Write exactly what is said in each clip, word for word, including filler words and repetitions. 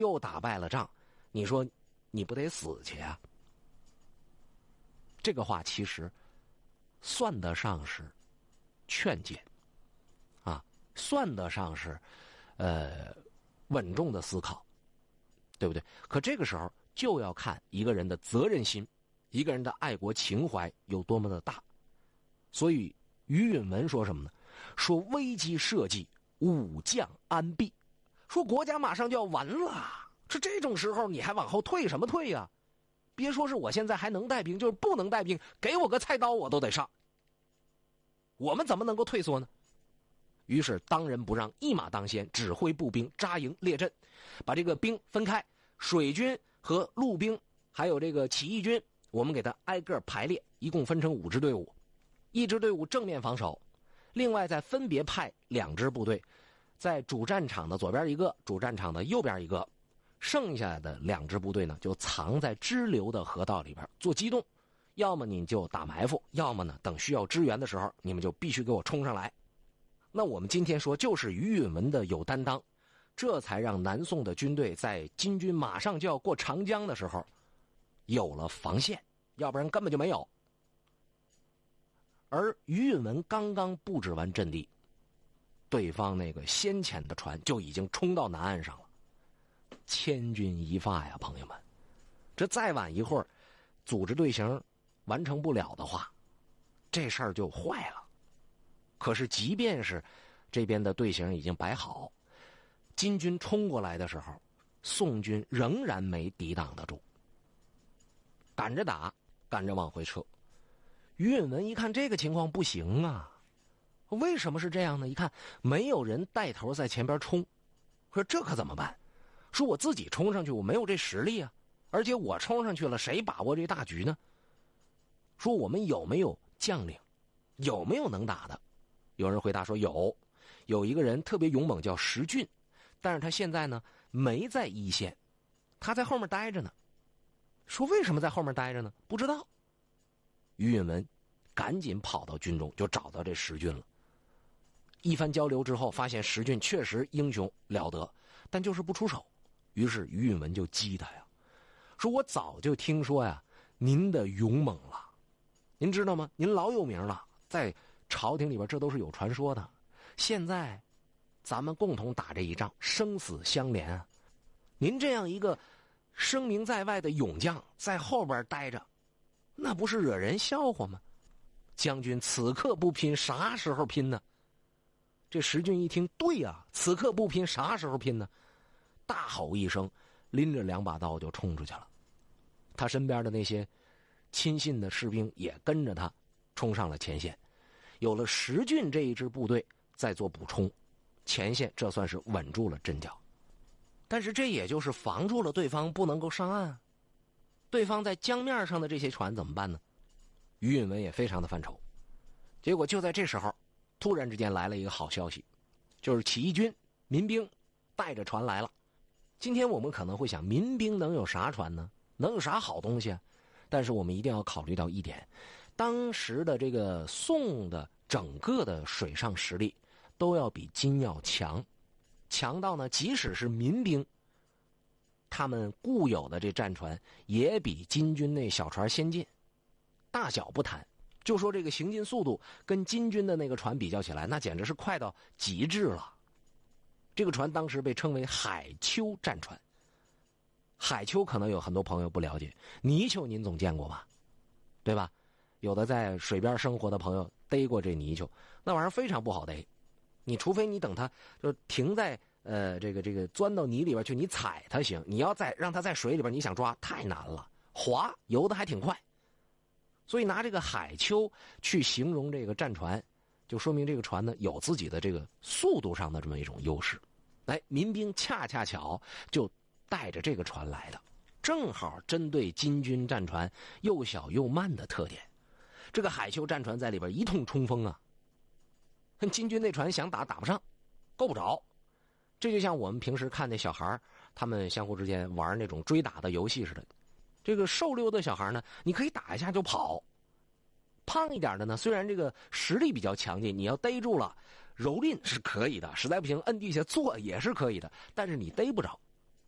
又打败了仗，你说你不得死去啊？这个话其实算得上是劝谏啊，算得上是呃稳重的思考，对不对？可这个时候就要看一个人的责任心，一个人的爱国情怀有多么的大。所以于允文说什么呢？说危机社稷，武将安避。说国家马上就要完了，是这种时候你还往后退什么退呀？别说是我现在还能带兵，就是不能带兵，给我个菜刀我都得上。我们怎么能够退缩呢？于是当仁不让，一马当先，指挥步兵扎营列阵，把这个兵分开，水军和陆兵还有这个起义军，我们给它挨个排列，一共分成五支队伍，一支队伍正面防守，另外再分别派两支部队，在主战场的左边一个，主战场的右边一个，剩下的两支部队呢就藏在支流的河道里边做机动，要么你就打埋伏，要么呢等需要支援的时候你们就必须给我冲上来。那我们今天说就是于允文的有担当，这才让南宋的军队在金军马上就要过长江的时候有了防线，要不然根本就没有。而于允文刚刚布置完阵地，对方那个先遣的船就已经冲到南岸上了，千钧一发呀，朋友们，这再晚一会儿组织队形完成不了的话，这事儿就坏了。可是即便是这边的队形已经摆好，金军冲过来的时候，宋军仍然没抵挡得住，赶着打，赶着往回撤。于允文一看这个情况不行啊，为什么是这样呢？一看没有人带头在前边冲，说这可怎么办？说我自己冲上去我没有这实力啊，而且我冲上去了谁把握这大局呢？说我们有没有将领，有没有能打的？有人回答说有，有一个人特别勇猛叫石俊，但是他现在呢没在一线，他在后面待着呢。说为什么在后面待着呢？不知道。于允文赶紧跑到军中就找到这石俊了，一番交流之后发现石俊确实英雄了得，但就是不出手。于是于允文就激他呀，说我早就听说呀您的勇猛了，您知道吗？您老有名了，在朝廷里边这都是有传说的，现在咱们共同打这一仗，生死相连啊！您这样一个声名在外的勇将在后边待着，那不是惹人笑话吗？将军此刻不拼啥时候拼呢？这石俊一听，对啊，此刻不拼啥时候拼呢？大吼一声，拎着两把刀就冲出去了。他身边的那些亲信的士兵也跟着他冲上了前线。有了石俊这一支部队在做补充，前线这算是稳住了阵脚。但是这也就是防住了对方不能够上岸，对方在江面上的这些船怎么办呢？于允文也非常的犯愁。结果就在这时候，突然之间来了一个好消息，就是起义军民兵带着船来了。今天我们可能会想，民兵能有啥船呢？能有啥好东西啊？但是我们一定要考虑到一点，当时的这个宋的整个的水上实力都要比金要强，强到呢即使是民兵他们固有的这战船也比金军那小船先进，大小不谈，就说这个行进速度跟金军的那个船比较起来，那简直是快到极致了。这个船当时被称为海丘战船。海丘可能有很多朋友不了解，泥鳅您总见过吧，对吧？有的在水边生活的朋友逮过这泥鳅，那玩意儿非常不好逮，你除非你等它就停在呃这个这个钻到泥里边去，你踩它行，你要再让它在水里边你想抓太难了，滑游的还挺快。所以拿这个海丘去形容这个战船，就说明这个船呢有自己的这个速度上的这么一种优势。哎，民兵恰恰巧就带着这个船来的，正好针对金军战船又小又慢的特点。这个海丘战船在里边一通冲锋啊，金军那船想打打不上，够不着。这就像我们平时看那小孩他们相互之间玩那种追打的游戏似的，这个瘦溜的小孩呢你可以打一下就跑，胖一点的呢虽然这个实力比较强劲，你要逮住了蹂躏是可以的，实在不行摁地下坐也是可以的，但是你逮不着。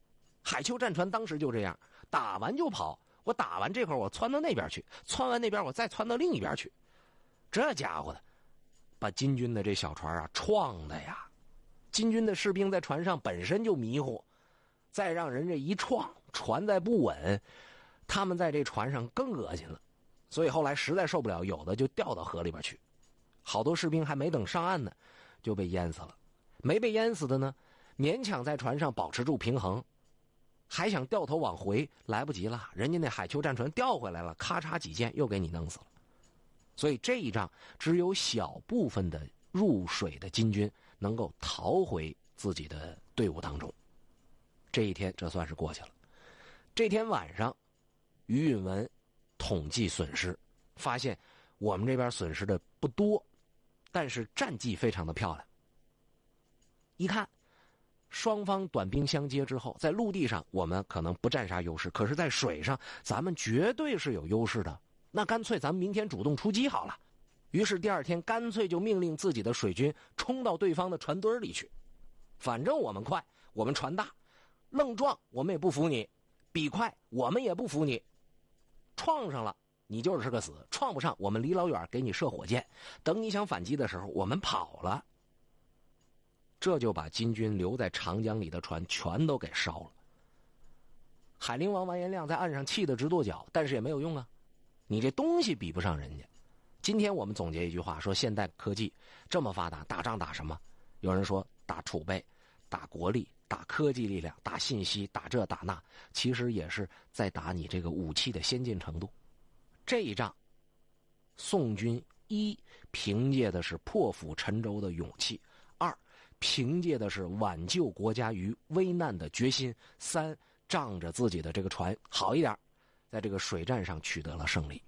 海丘战船当时就这样，打完就跑，我打完这块我窜到那边去，窜完那边我再窜到另一边去。这家伙的把金军的这小船啊撞的呀，金军的士兵在船上本身就迷糊，再让人这一撞，船再不稳，他们在这船上更恶心了。所以后来实在受不了，有的就掉到河里边去，好多士兵还没等上岸呢就被淹死了。没被淹死的呢，勉强在船上保持住平衡，还想掉头往回，来不及了，人家那海丘战船调回来了，咔嚓几箭又给你弄死了。所以这一仗只有小部分的入水的金军能够逃回自己的队伍当中。这一天这算是过去了。这天晚上，于允文统计损失，发现我们这边损失的不多，但是战绩非常的漂亮。一看双方短兵相接之后，在陆地上我们可能不占啥优势，可是在水上咱们绝对是有优势的，那干脆咱们明天主动出击好了。于是第二天干脆就命令自己的水军冲到对方的船堆里去，反正我们快，我们船大，愣撞我们也不服你，比快我们也不服你，撞上了你就是个死，撞不上我们离老远给你射火箭，等你想反击的时候我们跑了。这就把金军留在长江里的船全都给烧了。海陵王完颜亮在岸上气得直跺脚，但是也没有用啊，你这东西比不上人家。今天我们总结一句话，说现代科技这么发达，打仗打什么？有人说打储备，打国力，打科技力量，打信息，打这打那，其实也是在打你这个武器的先进程度。这一仗宋军一凭借的是破釜沉舟的勇气，二凭借的是挽救国家于危难的决心，三仗着自己的这个船好一点，在这个水战上取得了胜利，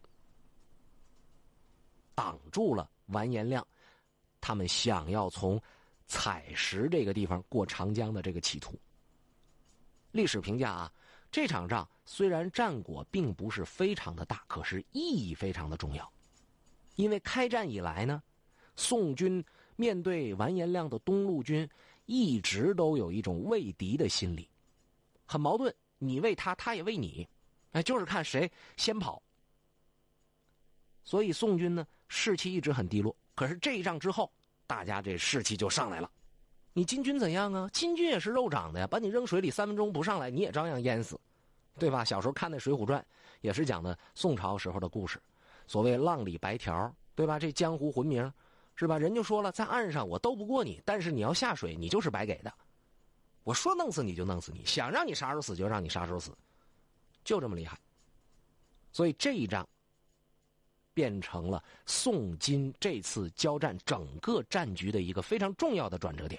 挡住了完颜亮他们想要从采石这个地方过长江的这个企图。历史评价啊，这场仗虽然战果并不是非常的大，可是意义非常的重要。因为开战以来呢，宋军面对完颜亮的东路军一直都有一种畏敌的心理，很矛盾，你为他，他也为你，哎，就是看谁先跑。所以宋军呢士气一直很低落，可是这一仗之后大家这士气就上来了。你金军怎样啊？金军也是肉长的呀，把你扔水里三分钟不上来你也照样淹死，对吧？小时候看那《水浒传》也是讲的宋朝时候的故事，所谓浪里白条，对吧？这江湖浑名是吧？人就说了，在岸上我斗不过你，但是你要下水你就是白给的，我说弄死你就弄死你，想让你啥时候死就让你啥时候死，就这么厉害。所以这一仗变成了宋金这次交战整个战局的一个非常重要的转折点。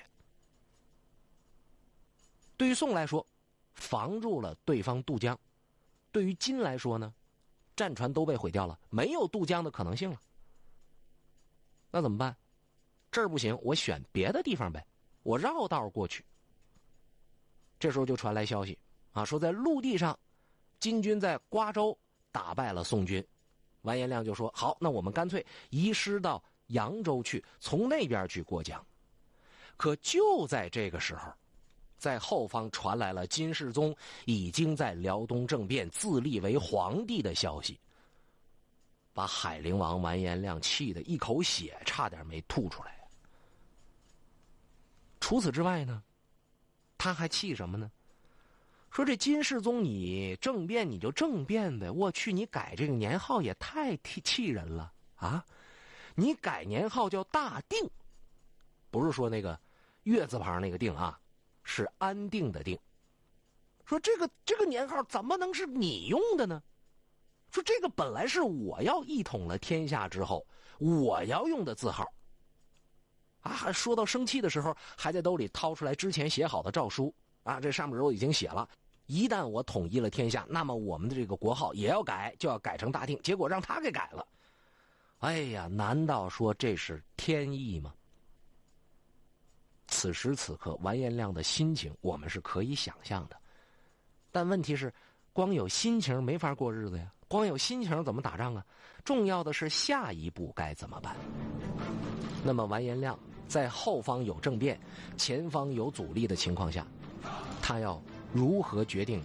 对于宋来说，防住了对方渡江；对于金来说呢，战船都被毁掉了，没有渡江的可能性了。那怎么办？这儿不行，我选别的地方呗，我绕道过去。这时候就传来消息啊，说在陆地上，金军在瓜州打败了宋军。完颜亮就说：“好，那我们干脆移师到扬州去，从那边去过江。”可就在这个时候，在后方传来了金世宗已经在辽东政变自立为皇帝的消息，把海陵王完颜亮气得一口血差点没吐出来。除此之外呢，他还气什么呢？说这金世宗你政变你就政变呗，我去，你改这个年号也太气人了啊！你改年号叫大定，不是说那个月字旁那个定啊，是安定的定。说这个这个年号怎么能是你用的呢？说这个本来是我要一统了天下之后我要用的字号啊！说到生气的时候，还在兜里掏出来之前写好的诏书啊，这上面都已经写了，一旦我统一了天下，那么我们的这个国号也要改，就要改成大定，结果让他给改了。哎呀，难道说这是天意吗？此时此刻完颜亮的心情我们是可以想象的，但问题是光有心情没法过日子呀，光有心情怎么打仗啊？重要的是下一步该怎么办。那么完颜亮在后方有政变，前方有阻力的情况下，他要如何决定